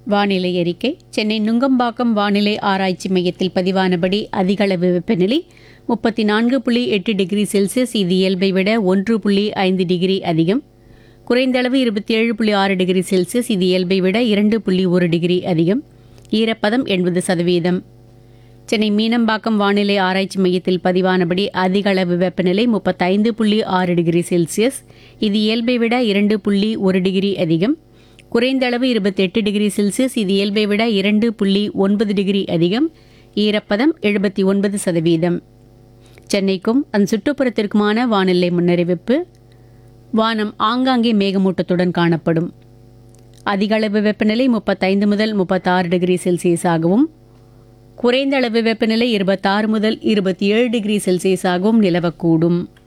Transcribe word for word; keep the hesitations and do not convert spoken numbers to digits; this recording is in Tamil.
வானிலை அறிக்கை. சென்னை நுங்கம்பாக்கம் வானிலை ஆராய்ச்சி மையத்தில் பதிவானபடி அதிகளவு வெப்பநிலை முப்பத்தி நான்கு புள்ளி எட்டு டிகிரி செல்சியஸ். இது இயல்பை விட ஒன்று புள்ளி ஐந்து டிகிரி அதிகம். குறைந்தளவு இருபத்தி ஏழு புள்ளி ஆறு டிகிரி செல்சியஸ். இது இயல்பை விட இரண்டு புள்ளி ஒரு டிகிரி அதிகம். ஈரப்பதம் எண்பது சதவீதம். சென்னை மீனம்பாக்கம் வானிலை ஆராய்ச்சி மையத்தில் பதிவானபடி அதிகளவு வெப்பநிலை முப்பத்தைந்து புள்ளி ஆறு டிகிரி செல்சியஸ். இது இயல்பை விட இரண்டு புள்ளி ஒரு டிகிரி அதிகம். குறைந்த அளவு இருபத்தி எட்டு டிகிரி செல்சியஸ். இது இயல்பை விட இரண்டு புள்ளி ஒன்பது டிகிரி அதிகம். ஈரப்பதம் எழுபத்தி ஒன்பது சதவீதம். சென்னைக்கும் அதன் சுற்றுப்புறத்திற்குமான வானிலை முன்னறிவிப்பு. வானம் ஆங்காங்கே மேகமூட்டத்துடன் காணப்படும். அதிகளவு வெப்பநிலை முப்பத்தைந்து முதல் முப்பத்தாறு டிகிரி செல்சியஸாகவும் குறைந்த அளவு வெப்பநிலை இருபத்தாறு முதல் இருபத்தி ஏழு டிகிரி செல்சியஸாகவும் நிலவக்கூடும்.